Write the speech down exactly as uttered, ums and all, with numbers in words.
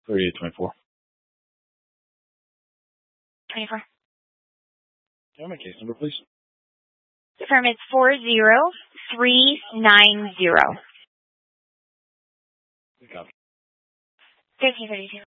thirty-eight twenty-four. twenty-four. Tell me case number, please. Affirm, it's four zero three nine zero. Good copy. thirteen thirty-two.